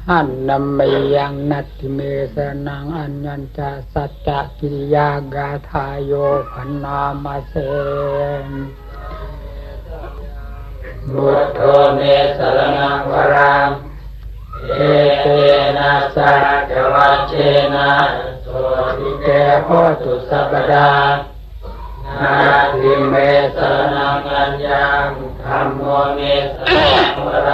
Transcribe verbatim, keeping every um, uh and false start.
หันนำมยังนัตติเมสนังอัญญัญจะสัจจะกิริยากาทายโยพันนามาเสบุตโธเมสรณังวรังเอเตนะสัจวัชเชนะโสติเกโหตุสัพพดานาทิเมสรณังอัญญังธัมโมเมสรณังวรัง